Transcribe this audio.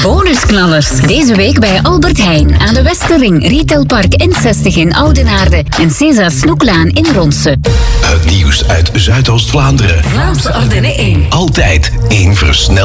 Bonusknallers. Deze week bij Albert Heijn aan de Westerring, Retailpark N60 in Oudenaarde en César Snoeklaan in Ronsen. Het nieuws uit Zuidoost-Vlaanderen. Vlaamse Ardennen 1. Altijd één versnelling.